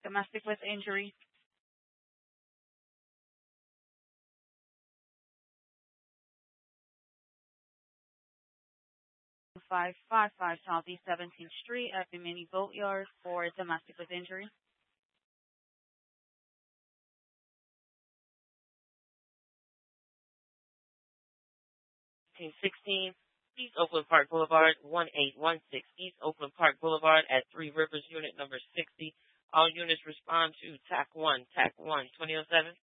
Domestic with injury. 555 Southeast 17th Street at the Mini Boatyard for domestic with injury. East Oakland Park Boulevard, 1816 East Oakland Park Boulevard at Three Rivers, unit number 60. All units respond to TAC 1, TAC 1, 2007.